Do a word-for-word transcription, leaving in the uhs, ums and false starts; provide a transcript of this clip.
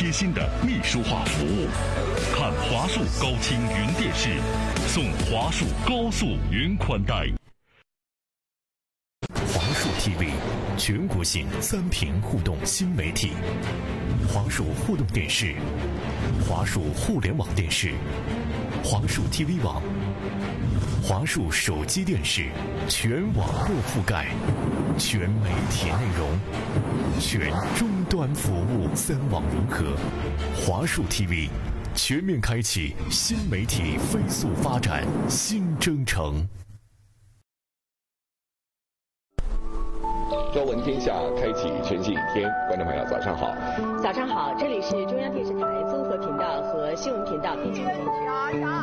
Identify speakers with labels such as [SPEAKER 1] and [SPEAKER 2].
[SPEAKER 1] 贴心的秘书化服务。看华数高清云电视，送华数高速云宽带。
[SPEAKER 2] 华数 T V， 全国性三屏互动新媒体。华数互动电视，华数互联网电视，华数 T V 网，华数手机电视，全网络覆盖，全媒体内容，全终端服务，三网融合。华数 T V 全面开启新媒体飞速发展新征程。
[SPEAKER 3] 朝闻天下，开启全新一天。观众朋友，早上好！
[SPEAKER 4] 早上好，这里是中央电视台综合频道和新闻频道编辑部。